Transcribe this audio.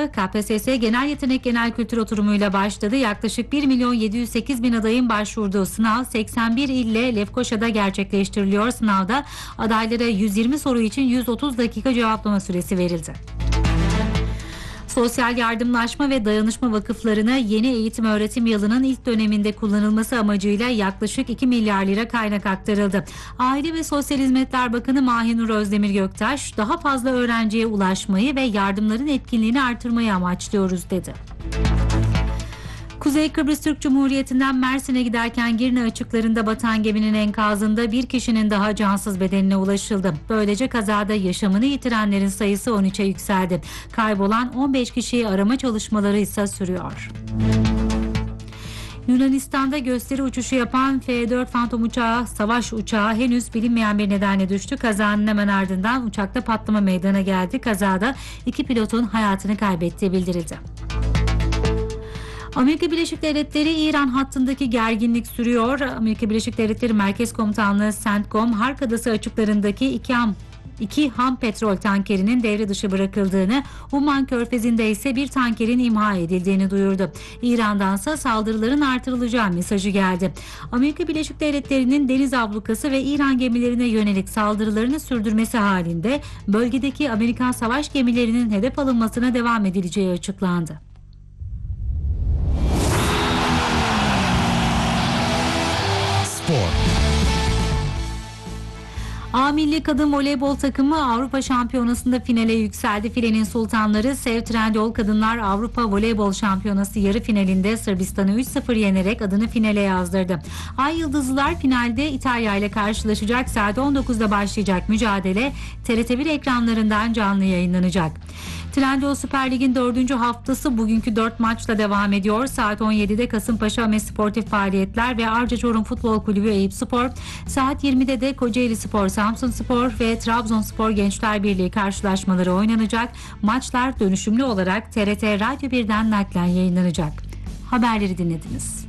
KPSS Genel Yetenek Genel Kültür Oturumu'yla başladı. Yaklaşık 1.708.000 adayın başvurduğu sınav 81 ille Lefkoşa'da gerçekleştiriliyor. Sınavda adaylara 120 soru için 130 dakika cevaplama süresi verildi. Sosyal Yardımlaşma ve Dayanışma Vakıflarına yeni eğitim öğretim yılının ilk döneminde kullanılması amacıyla yaklaşık 2 milyar lira kaynak aktarıldı. Aile ve Sosyal Hizmetler Bakanı Mahinur Özdemir Göktaş, daha fazla öğrenciye ulaşmayı ve yardımların etkinliğini artırmayı amaçlıyoruz dedi. Kuzey Kıbrıs Türk Cumhuriyeti'nden Mersin'e giderken Girne açıklarında batan geminin enkazında bir kişinin daha cansız bedenine ulaşıldı. Böylece kazada yaşamını yitirenlerin sayısı 13'e yükseldi. Kaybolan 15 kişiyi arama çalışmaları ise sürüyor. Yunanistan'da gösteri uçuşu yapan F-4 Phantom uçağı, savaş uçağı henüz bilinmeyen bir nedenle düştü. Kazanın hemen ardından uçakta patlama meydana geldi. Kazada 2 pilotun hayatını kaybettiği bildirildi. Amerika Birleşik Devletleri İran hattındaki gerginlik sürüyor. Amerika Birleşik Devletleri Merkez Komutanlığı CENTCOM, Hark Adası açıklarındaki iki ham petrol tankerinin devre dışı bırakıldığını, Umman Körfezi'nde ise bir tankerin imha edildiğini duyurdu. İran'dansa saldırıların artırılacağı mesajı geldi. Amerika Birleşik Devletleri'nin deniz ablukası ve İran gemilerine yönelik saldırılarını sürdürmesi halinde bölgedeki Amerikan savaş gemilerinin hedef alınmasına devam edileceği açıklandı. A Milli Kadın Voleybol takımı Avrupa Şampiyonası'nda finale yükseldi. Filenin sultanları Sev Trendyol Kadınlar Avrupa Voleybol Şampiyonası yarı finalinde Sırbistan'ı 3-0 yenerek adını finale yazdırdı. Ay Yıldızlılar finalde İtalya ile karşılaşacak. Saat 19'da başlayacak mücadele TRT1 ekranlarından canlı yayınlanacak. Trendyol Süper Lig'in 4. haftası bugünkü 4 maçla devam ediyor. Saat 17'de Kasımpaşa Ahmet Sportif Faaliyetler ve Arca Çorum Futbol Kulübü Eyüpspor. Saat 20'de de Kocaeli Spor, Samsunspor ve Trabzonspor Gençler Birliği karşılaşmaları oynanacak. Maçlar dönüşümlü olarak TRT Radyo 1'den naklen yayınlanacak. Haberleri dinlediniz.